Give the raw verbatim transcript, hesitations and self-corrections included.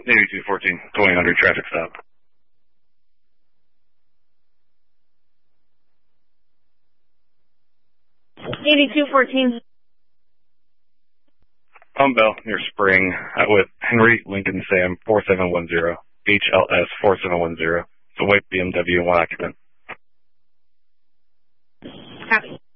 Navy two fourteen, twenty hundred traffic stop. Navy two fourteen. Palm Bell near Spring uh, with Henry Lincoln Sam four seven one zero, H L S four seven one zero. It's a white B M W, one occupant. Copy.